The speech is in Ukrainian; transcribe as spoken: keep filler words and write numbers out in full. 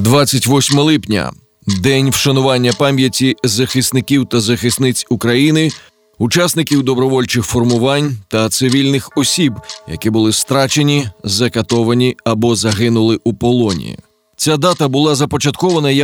двадцять восьме липня – день вшанування пам'яті захисників та захисниць України, учасників добровольчих формувань та цивільних осіб, які були страчені, закатовані або загинули у полоні. Ця дата була започаткована як